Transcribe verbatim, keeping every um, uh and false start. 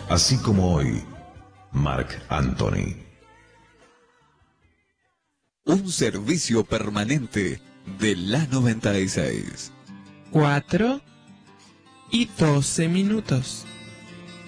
así como hoy, Marc Anthony. Un servicio permanente de la noventa y seis. Cuatro y doce minutos.